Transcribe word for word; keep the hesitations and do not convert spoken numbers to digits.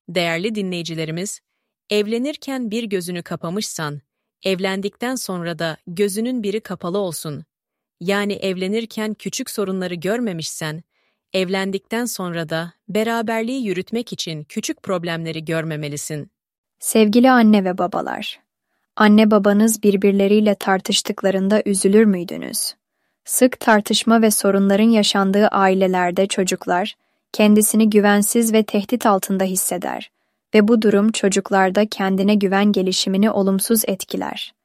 Değerli dinleyicilerimiz, evlenirken bir gözünü kapamışsan, evlendikten sonra da gözünün biri kapalı olsun. Yani evlenirken küçük sorunları görmemişsen, evlendikten sonra da beraberliği yürütmek için küçük problemleri görmemelisin. Sevgili anne ve babalar, anne babanız birbirleriyle tartıştıklarında üzülür müydünüz? Sık tartışma ve sorunların yaşandığı ailelerde çocuklar kendisini güvensiz ve tehdit altında hisseder ve bu durum çocuklarda kendine güven gelişimini olumsuz etkiler.